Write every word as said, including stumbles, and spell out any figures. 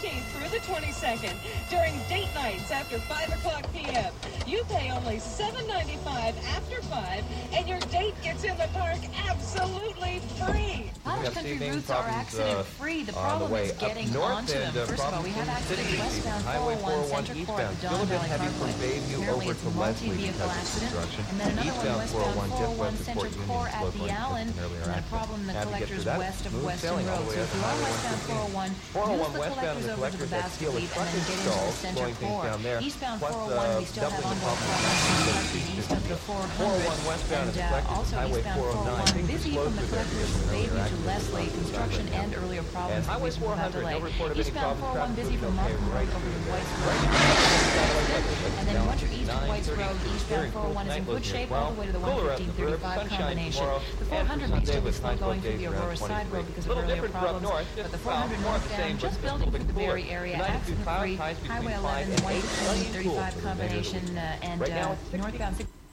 fifteenth through the twenty-second during date nights after five o'clock p m You pay only seven ninety-five after five, and your date gets in the park absolutely free. A lot of country routes are accident-free. The problem is getting onto them. First of all, we have accidents westbound four oh one Center Court at the Don Valley Parkway. Apparently, it's a multi-vehicle accident. And then another one westbound four oh one Center Court at the Allen. And a problem in the collectors west of Weston Road. So if you are westbound four oh one, use the collectors over to the Basket Leap and then get into the Center Court. Eastbound four oh one, we still have ongoing problems east of the four hundred. And uh, also eastbound four oh one, busy from the collectors from Bayview to Leslie. Construction and earlier problems without delay. Eastbound four oh one busy from Markham Road over to White's Road. And then once you're east of White's Road, eastbound four oh one is in good shape all the way to the one fifteen thirty-five combination. The four hundred may still be slow going through the Aurora side road because of earlier problems, but the four hundred northbound just building through the Berry area, accident-free, Highway eleven, one fifteen thirty-five combination, uh, and uh, northbound